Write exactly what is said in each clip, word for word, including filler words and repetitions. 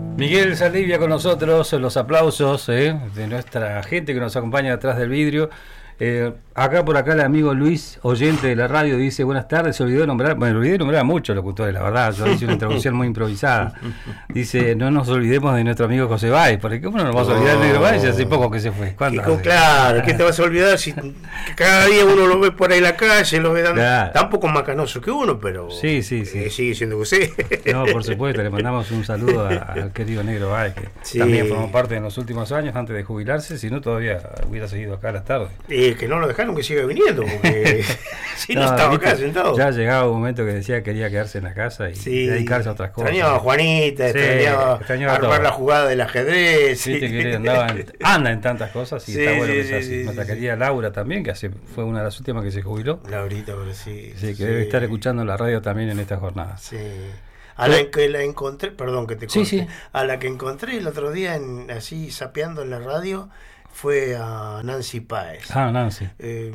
Miguel Saldivia con nosotros, los aplausos eh, de nuestra gente que nos acompaña atrás del vidrio. Eh, acá por acá el amigo Luis, oyente de la radio, dice buenas tardes, se olvidó de nombrar, bueno, olvidé de nombrar a muchos locutores, la verdad, yo hice una introducción muy improvisada. Dice, no nos olvidemos de nuestro amigo José Báez, porque ¿cómo no nos vamos a olvidar de Negro Báez? Hace poco que se fue. ¿Cuándo? Que, claro, ¿qué te vas a olvidar si cada día uno lo ve por ahí en la calle, lo ve dando, claro. Está un poco más canoso que uno, pero sí, sí, sí. Eh, sigue siendo José. No, por supuesto, le mandamos un saludo a, al querido Negro Báez, que sí. También formó parte en los últimos años antes de jubilarse, si no todavía hubiera seguido acá a las tardes. Y que no lo dejaron que siga viniendo, porque si no, no estaba acá sentado. Ya llegaba un momento que decía que quería quedarse en la casa y sí. dedicarse a otras cosas. Extrañaba a Juanita, sí, extrañaba, extrañaba armar todo. La jugada del ajedrez. Sí, sí. Que andaba en, anda en tantas cosas y sí, está bueno sí, que sea así. Sí, Nuestra sí, querida Laura también, que hace, fue una de las últimas que se jubiló. Laurita, pero sí. Sí, que sí. debe estar escuchando la radio también en esta jornada. Sí. A la que la encontré, perdón que te corte, sí, sí. a la que encontré el otro día en, así sapeando en la radio fue a Nancy Páez. Ah, Nancy. Eh,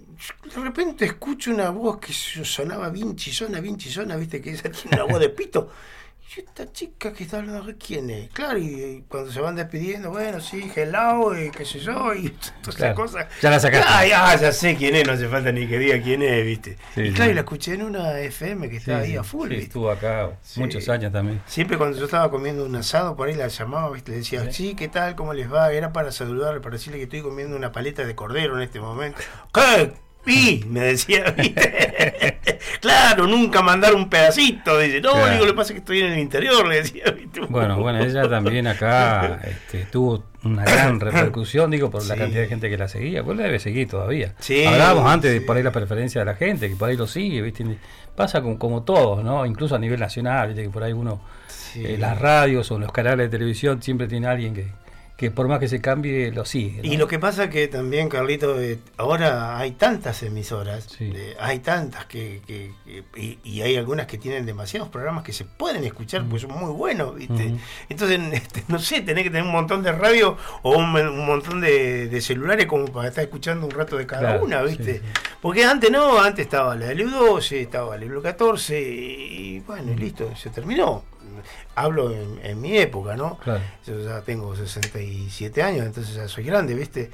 de repente escucho una voz que sonaba bien chillona, bien chillona, viste que esa tiene una voz de pito. Y esta chica que está hablando, ¿quién es? Claro, y, y cuando se van despidiendo, bueno, sí, hello, y qué sé yo, y todas claro. esas cosas. Ya la sacaste. Ah, ya, ya sé quién es, no hace falta ni que diga quién es, viste. Sí, y sí. claro, y la escuché en una F M que estaba sí, ahí sí. a full, sí, ¿viste? Estuvo acá sí. muchos años también. Siempre cuando yo estaba comiendo un asado, por ahí la llamaba, ¿viste? Le decía, sí. sí, ¿qué tal? ¿Cómo les va? Era para saludarle, para decirle que estoy comiendo una paleta de cordero en este momento. ¿Qué? Y me decía, ¿viste? Claro, nunca mandar un pedacito. Dice, no, claro. Digo, lo que pasa es que estoy en el interior, le decía, ¿viste? Bueno, bueno, ella también acá este, tuvo una gran repercusión, digo, por sí. la cantidad de gente que la seguía. Pues la debe seguir todavía. Sí, Hablábamos antes sí. de por ahí la preferencia de la gente, que por ahí lo sigue, ¿viste? Pasa como, como todos, ¿no? Incluso a nivel nacional, ¿viste? Que por ahí uno, sí. eh, las radios o los canales de televisión siempre tiene alguien que que por más que se cambie, lo sigue, ¿no? Y lo que pasa que también, Carlito, eh, ahora hay tantas emisoras, sí. eh, hay tantas que, que, que y, y hay algunas que tienen demasiados programas que se pueden escuchar, mm. porque son muy buenos, ¿viste? Mm. Entonces, este, no sé, tenés que tener un montón de radio o un, un montón de, de celulares como para estar escuchando un rato de cada claro, una, ¿viste? Sí, sí. Porque antes no, antes estaba la L U doce, estaba la L U catorce y bueno, y listo, se terminó. Hablo en, en mi época, ¿no? Claro. Yo ya tengo sesenta y siete años, entonces ya soy grande, ¿viste?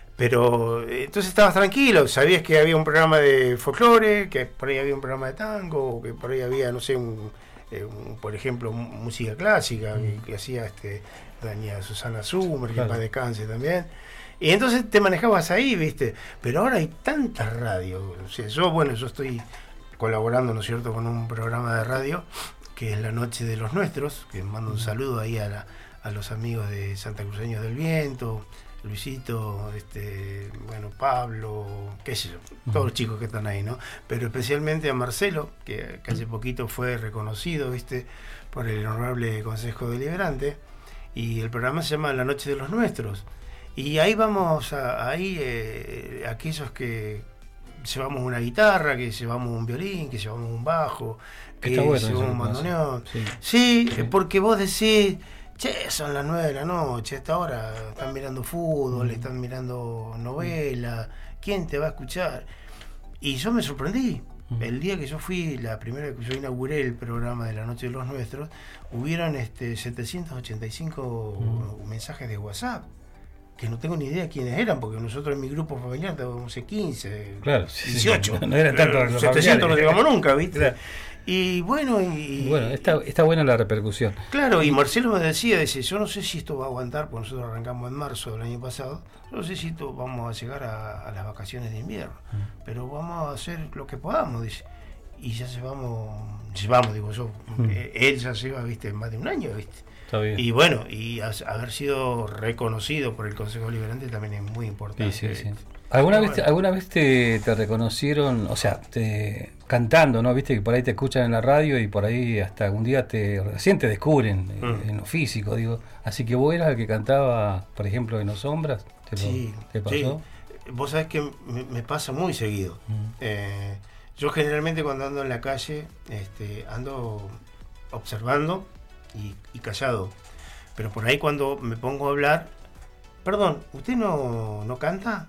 Pero entonces estabas tranquilo, sabías que había un programa de folclore, que por ahí había un programa de tango, que por ahí había, no sé, un, eh, un, por ejemplo, música clásica, mm. que, que hacía este doña Susana Sumer, claro. que para descanse también. Y entonces te manejabas ahí, ¿viste? Pero ahora hay tantas radios. O sea, yo, bueno, yo estoy colaborando, ¿no es cierto?, con un programa de radio que es La Noche de los Nuestros, que mando un saludo ahí a, la, a los amigos de Santa Cruceños del Viento, Luisito, este, bueno, Pablo, qué sé yo, todos los chicos que están ahí, ¿no? Pero especialmente a Marcelo, que, que hace poquito fue reconocido, ¿viste?, por el Honorable Consejo Deliberante, y el programa se llama La Noche de los Nuestros. Y ahí vamos, a, ahí eh, aquellos que llevamos una guitarra, que llevamos un violín, que llevamos un bajo, que bueno, llevamos un bandoneón. Sí. Sí, sí, porque vos decís, che, son las nueve de la noche, a esta hora están mirando fútbol, mm. están mirando novela, ¿quién te va a escuchar? Y yo me sorprendí. Mm. El día que yo fui, la primera vez que yo inauguré el programa de La Noche de los Nuestros, hubieron este, setecientos ochenta y cinco mm. mensajes de WhatsApp, que no tengo ni idea quiénes eran, porque nosotros en mi grupo familiar estábamos quince, claro, dieciocho, sí, no eran tantos, setecientos no llegamos nunca, ¿viste? Claro. Y bueno, y, bueno está, está buena la repercusión. Claro, y Marcelo me decía, dice, yo no sé si esto va a aguantar, porque nosotros arrancamos en marzo del año pasado, yo no sé si esto vamos a llegar a, a las vacaciones de invierno, mm. pero vamos a hacer lo que podamos, dice. Y ya llevamos, llevamos, digo yo, mm. él ya lleva, viste, más de un año, viste. Y bueno, y a, haber sido reconocido por el Consejo Liberante también es muy importante. Sí, sí, sí. ¿Alguna vez, bueno. ¿Alguna vez te, te reconocieron, o sea, te, cantando, ¿no? Viste que por ahí te escuchan en la radio y por ahí hasta algún día te recién te descubren mm. en, en lo físico, digo. Así que vos eras el que cantaba, por ejemplo, en Los Sombras. ¿Te, lo, sí, ¿te pasó? Sí. Vos sabés que me, me pasa muy seguido. Mm. Eh, yo generalmente cuando ando en la calle, este, ando observando y, y callado. Pero por ahí cuando me pongo a hablar, perdón, ¿usted no, no canta?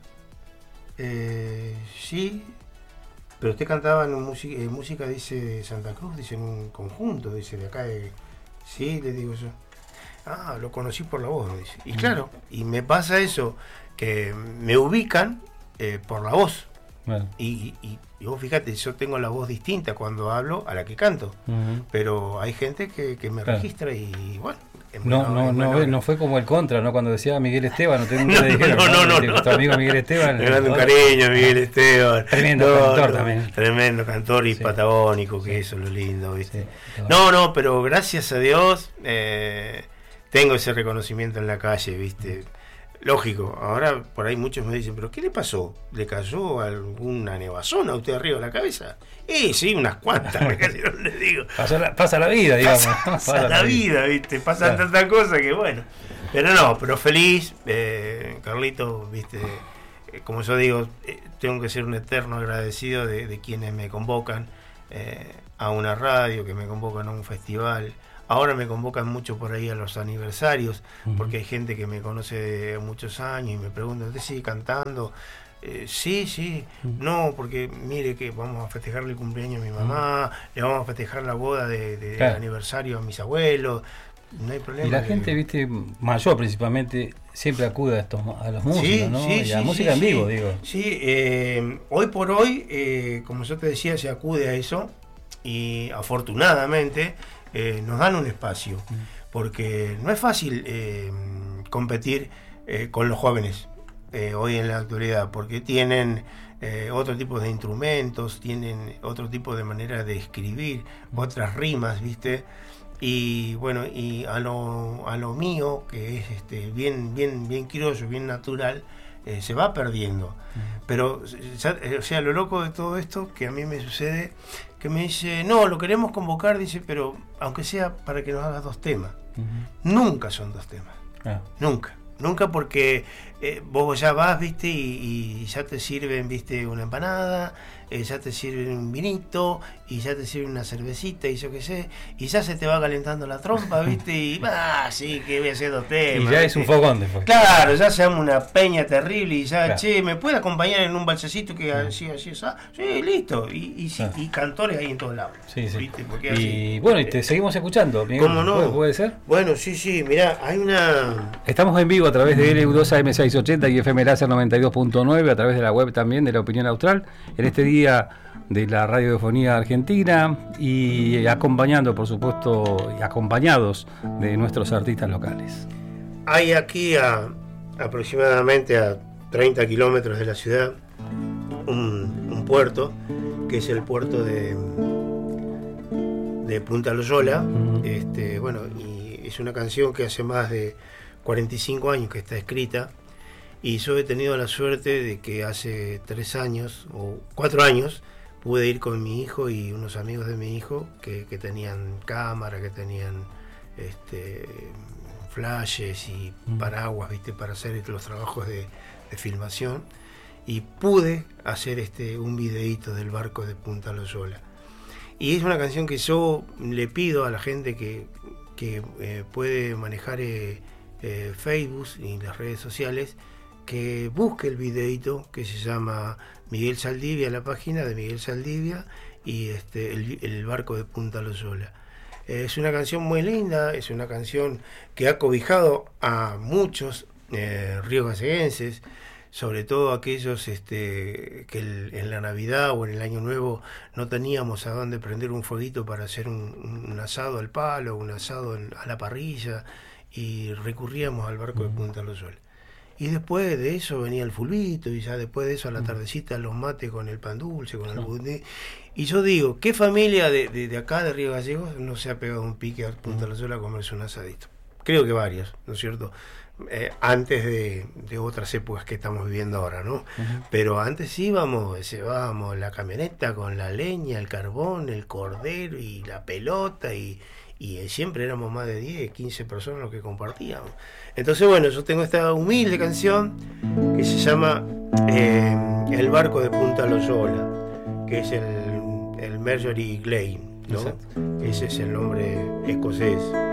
Eh, sí, pero usted cantaba en música, eh, música, dice Santa Cruz, dice en un conjunto, dice de acá, de, sí, le digo yo. Ah, lo conocí por la voz, me dice. Y claro, y me pasa eso, que me ubican eh, por la voz. Bueno. Y, y, y vos fíjate, yo tengo la voz distinta cuando hablo a la que canto. Uh-huh. Pero hay gente que, que me claro. registra y bueno. No, no, no, no, no fue como el contra, ¿no? Cuando decía Miguel Esteban, no tengo no, dijeron, no, no, no, no, no. Tu amigo Miguel Esteban. Le mando un cariño a Miguel Esteban. Tremendo no, cantor no, también. Tremendo cantor y sí. patagónico, que sí. eso es lo lindo, ¿viste? Sí, no, no, pero gracias a Dios eh, tengo ese reconocimiento en la calle, ¿viste? Lógico, ahora por ahí muchos me dicen, ¿pero qué le pasó? ¿Le cayó alguna nevazón a usted arriba de la cabeza? Eh, sí, unas cuantas, casi no le digo. Pasa la, pasa la vida, digamos. Pasa, pasa, pasa la vida, ¿viste? Pasan claro. tantas cosas que bueno. Pero no, pero feliz, eh, Carlito, ¿viste? Eh, como yo digo, eh, tengo que ser un eterno agradecido de, de quienes me convocan eh, a una radio, que me convocan a un festival. Ahora me convocan mucho por ahí a los aniversarios, uh-huh. porque hay gente que me conoce de muchos años y me pregunta, ¿usted sigue cantando? Eh, sí, sí, uh-huh. no, porque mire que vamos a festejarle el cumpleaños a mi mamá, uh-huh. le vamos a festejar la boda de, de claro. aniversario a mis abuelos, no hay problema. Y la gente, viste, mayor principalmente, siempre acude a, estos, a los músicos, sí, ¿no? Sí, y a sí, la música sí, en vivo, sí. digo. Sí, eh, hoy por hoy, eh, como yo te decía, se acude a eso y afortunadamente... Eh, nos dan un espacio, porque no es fácil eh, competir eh, con los jóvenes eh, hoy en la actualidad, porque tienen eh, otro tipo de instrumentos, tienen otro tipo de manera de escribir, otras rimas, ¿viste? Y bueno, y a lo, a lo mío, que es este, bien, bien, bien criollo, bien natural, eh, se va perdiendo. Pero, ya, o sea, lo loco de todo esto, que a mí me sucede, que me dice, no, lo queremos convocar, dice, pero aunque sea para que nos hagas dos temas. Uh-huh. Nunca son dos temas. Ah. Nunca. Nunca porque eh, vos ya vas, viste, y, y ya te sirven, viste, una empanada, eh, ya te sirven un vinito, y ya te sirven una cervecita, y yo qué sé, y ya se te va calentando la trompa, viste, y ah, sí, que voy a hacer dos temas. Y ya ¿viste? Es un fogón después. Claro, ya se llama una peña terrible, y ya, claro. che, ¿me puede acompañar en un balsecito que así, así, así? Sí, listo, y, y, sí, claro. y cantores ahí en todos lados. Sí, sí. ¿Viste? Porque y así, bueno, y te seguimos escuchando. Miguel. ¿Cómo no? ¿Puede, ¿Puede ser? Bueno, sí, sí, mirá, hay una... Estamos en vivo a través de L U dos A M seiscientos ochenta y F M Láser noventa y dos punto nueve, a través de la web también de La Opinión Austral, en este día de la radiofonía argentina y acompañando, por supuesto, y acompañados de nuestros artistas locales. Hay aquí a, aproximadamente a treinta kilómetros de la ciudad un, un puerto, que es el puerto de, de Punta Loyola. Uh-huh. Este, bueno, y es una canción que hace más de cuarenta y cinco años que está escrita, y yo he tenido la suerte de que hace tres años o cuatro años pude ir con mi hijo y unos amigos de mi hijo que, que tenían cámara, que tenían este, flashes y paraguas, viste, para hacer los trabajos de, de filmación, y pude hacer este un videíto del barco de Punta Loyola. Y es una canción que yo le pido a la gente que, que eh, puede manejar eh, eh, Facebook y las redes sociales, que busque el videíto que se llama Miguel Saldivia, la página de Miguel Saldivia, y este el, el barco de Punta Loyola. Eh, es una canción muy linda, es una canción que ha cobijado a muchos eh, riogalleguenses, sobre todo aquellos este, que el, en la Navidad o en el Año Nuevo no teníamos a dónde prender un fueguito para hacer un, un asado al palo, un asado en, a la parrilla, y recurríamos al barco de Punta Loyola. Y después de eso venía el fulbito, y ya después de eso a la tardecita los mates con el pan dulce, con el budín. Y yo digo, ¿qué familia de, de, de acá, de Río Gallegos, no se ha pegado un pique a Punta Loyola a comerse un asadito? Creo que varios, ¿no es cierto? Eh, antes de, de otras épocas que estamos viviendo ahora, ¿no? Uh-huh. Pero antes íbamos, llevábamos la camioneta con la leña, el carbón, el cordero y la pelota, y, y siempre éramos más de diez, quince personas los que compartíamos. Entonces, bueno, yo tengo esta humilde canción que se llama eh, El barco de Punta Loyola, que es el, el Marjorie Glane, ¿no? Exacto. Ese es el nombre escocés.